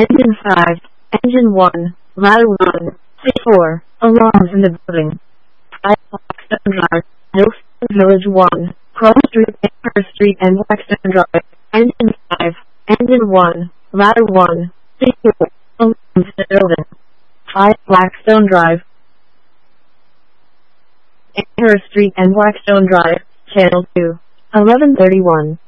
Engine 5, Engine 1, Ladder 1, C4, alarms in the building. Blackstone Drive, Millstone Village 1, Cross Street, Amherst Street and Blackstone Drive. Engine 5, Engine 1, Ladder 1, C4, alarms in the building. 5 Blackstone Drive, Amherst Street and Blackstone Drive, Channel 2, 1131.